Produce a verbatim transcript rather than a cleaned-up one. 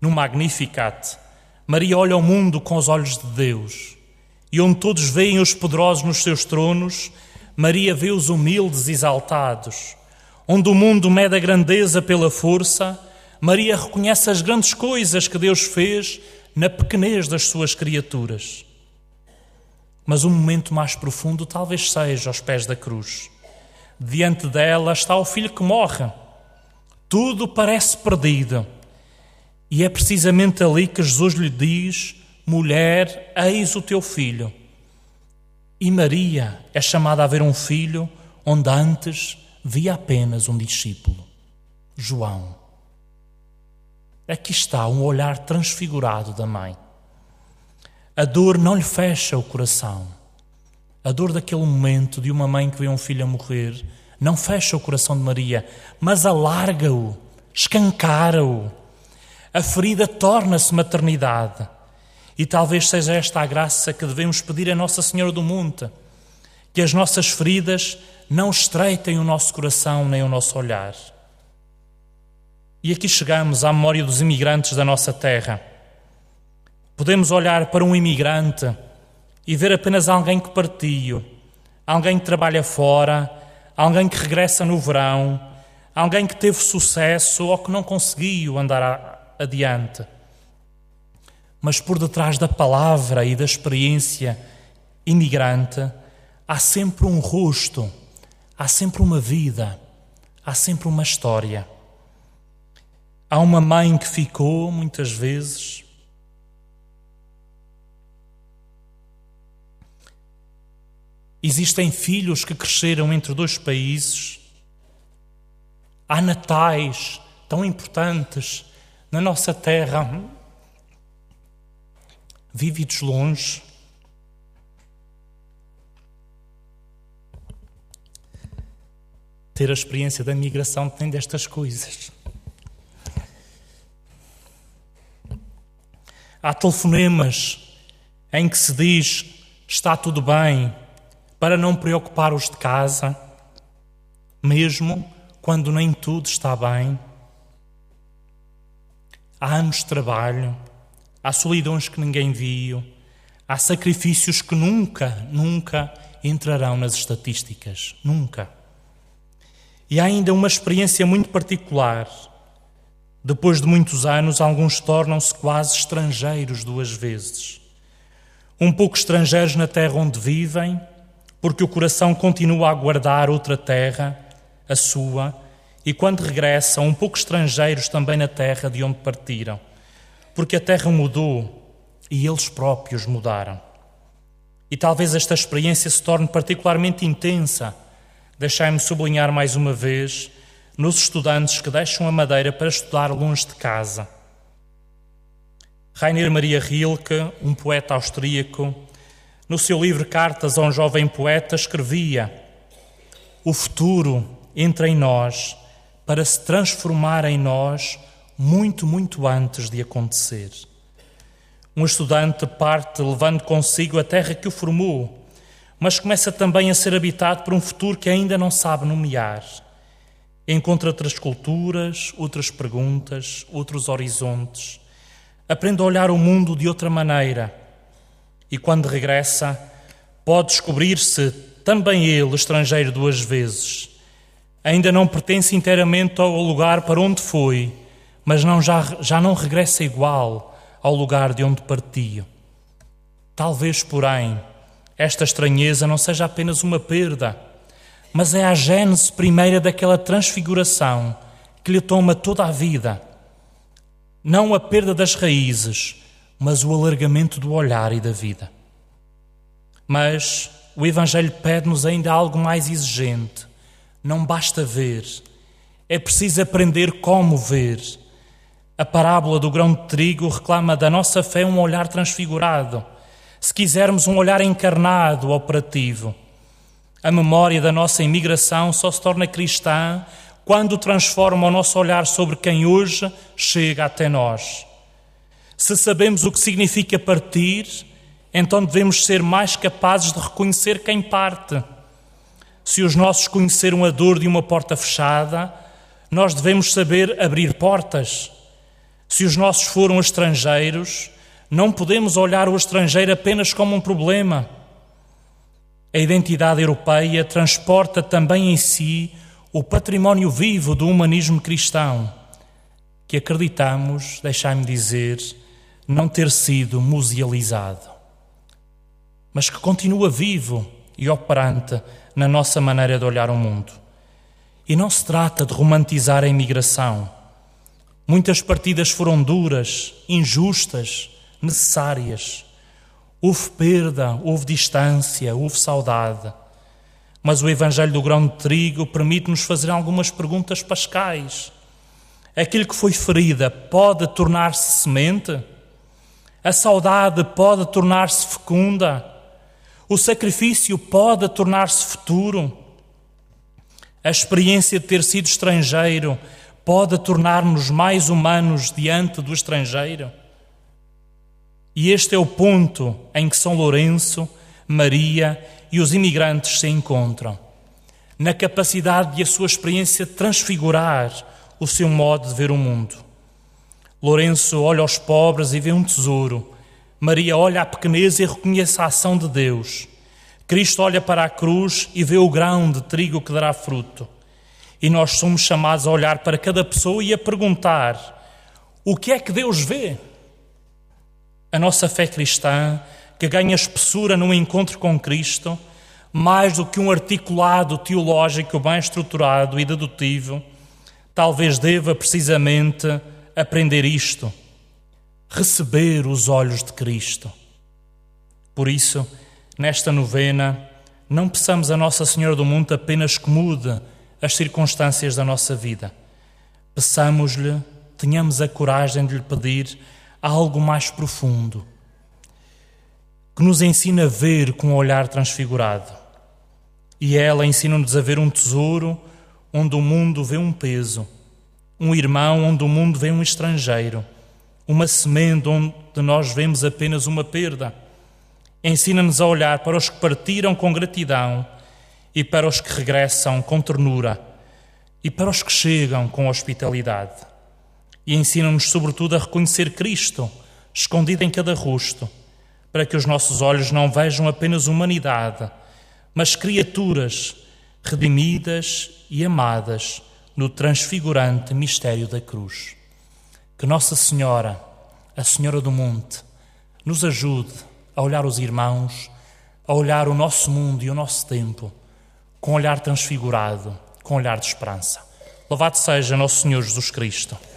No Magnificat, Maria olha ao mundo com os olhos de Deus, e onde todos veem os poderosos nos seus tronos, Maria vê os humildes exaltados. Onde o mundo mede a grandeza pela força, Maria reconhece as grandes coisas que Deus fez na pequenez das suas criaturas. Mas um momento mais profundo talvez seja aos pés da cruz. Diante dela está o filho que morre. Tudo parece perdido. E é precisamente ali que Jesus lhe diz: mulher, eis o teu filho. E Maria é chamada a ver um filho onde antes via apenas um discípulo, João. Aqui está um olhar transfigurado da mãe. A dor não lhe fecha o coração. A dor daquele momento de uma mãe que vê um filho a morrer não fecha o coração de Maria, mas alarga-o, escancara-o. A ferida torna-se maternidade. E talvez seja esta a graça que devemos pedir a Nossa Senhora do Monte, que as nossas feridas não estreitem o nosso coração nem o nosso olhar. E aqui chegamos à memória dos imigrantes da nossa terra. Podemos olhar para um imigrante e ver apenas alguém que partiu, alguém que trabalha fora, alguém que regressa no verão, alguém que teve sucesso ou que não conseguiu andar adiante. Mas por detrás da palavra e da experiência imigrante, há sempre um rosto, há sempre uma vida, há sempre uma história. Há uma mãe que ficou, muitas vezes, existem filhos que cresceram entre dois países. Há natais tão importantes na nossa terra, vividos longe. Ter a experiência da migração tem destas coisas. Há telefonemas em que se diz está tudo bem, para não preocupar os de casa, mesmo quando nem tudo está bem. Há anos de trabalho, há solidões que ninguém viu, há sacrifícios que nunca, nunca entrarão nas estatísticas, nunca. E há ainda uma experiência muito particular. Depois de muitos anos, alguns tornam-se quase estrangeiros duas vezes. Um pouco estrangeiros na terra onde vivem, porque o coração continua a aguardar outra terra, a sua, e quando regressam, um pouco estrangeiros também na terra de onde partiram, porque a terra mudou e eles próprios mudaram. E talvez esta experiência se torne particularmente intensa. Deixai-me sublinhar mais uma vez nos estudantes que deixam a Madeira para estudar longe de casa. Rainer Maria Rilke, um poeta austríaco, no seu livro Cartas a um Jovem Poeta, escrevia: o futuro entra em nós para se transformar em nós muito, muito antes de acontecer. Um estudante parte levando consigo a terra que o formou, mas começa também a ser habitado por um futuro que ainda não sabe nomear. Encontra outras culturas, outras perguntas, outros horizontes. Aprende a olhar o mundo de outra maneira. E quando regressa, pode descobrir-se também ele estrangeiro duas vezes. Ainda não pertence inteiramente ao lugar para onde foi, mas não, já, já não regressa igual ao lugar de onde partiu. Talvez, porém, esta estranheza não seja apenas uma perda, mas é a gênese primeira daquela transfiguração que lhe toma toda a vida. Não a perda das raízes, mas o alargamento do olhar e da vida. Mas o Evangelho pede-nos ainda algo mais exigente. Não basta ver, é preciso aprender como ver. A parábola do grão de trigo reclama da nossa fé um olhar transfigurado, se quisermos um olhar encarnado, operativo. A memória da nossa imigração só se torna cristã quando transforma o nosso olhar sobre quem hoje chega até nós. Se sabemos o que significa partir, então devemos ser mais capazes de reconhecer quem parte. Se os nossos conheceram a dor de uma porta fechada, nós devemos saber abrir portas. Se os nossos foram estrangeiros, não podemos olhar o estrangeiro apenas como um problema. A identidade europeia transporta também em si o património vivo do humanismo cristão, que acreditamos, deixai-me dizer, não ter sido musealizado, mas que continua vivo e operante na nossa maneira de olhar o mundo. E não se trata de romantizar a imigração. Muitas partidas foram duras, injustas, necessárias. Houve perda, houve distância, houve saudade. Mas o Evangelho do Grão de Trigo permite-nos fazer algumas perguntas pascais. Aquilo que foi ferida pode tornar-se semente? A saudade pode tornar-se fecunda? O sacrifício pode tornar-se futuro? A experiência de ter sido estrangeiro pode tornar-nos mais humanos diante do estrangeiro? E este é o ponto em que São Lourenço, Maria e os imigrantes se encontram, na capacidade de a sua experiência transfigurar o seu modo de ver o mundo. Lourenço olha aos pobres e vê um tesouro. Maria olha à pequenez e reconhece a ação de Deus. Cristo olha para a cruz e vê o grão de trigo que dará fruto. E nós somos chamados a olhar para cada pessoa e a perguntar: o que é que Deus vê? A nossa fé cristã, que ganha espessura no encontro com Cristo, mais do que um articulado teológico bem estruturado e dedutivo, talvez deva precisamente aprender isto: receber os olhos de Cristo. Por isso, nesta novena, não peçamos a Nossa Senhora do Monte apenas que mude as circunstâncias da nossa vida. Peçamos-lhe, tenhamos a coragem de lhe pedir algo mais profundo, que nos ensina a ver com um olhar transfigurado. E ela ensina-nos a ver um tesouro onde o mundo vê um peso, um irmão onde o mundo vê um estrangeiro, uma semente onde nós vemos apenas uma perda. Ensina-nos a olhar para os que partiram com gratidão e para os que regressam com ternura e para os que chegam com hospitalidade. E ensina-nos, sobretudo, a reconhecer Cristo escondido em cada rosto, para que os nossos olhos não vejam apenas humanidade, mas criaturas redimidas e amadas no transfigurante mistério da cruz. Que Nossa Senhora, a Senhora do Monte, nos ajude a olhar os irmãos, a olhar o nosso mundo e o nosso tempo com um olhar transfigurado, com um olhar de esperança. Louvado seja Nosso Senhor Jesus Cristo.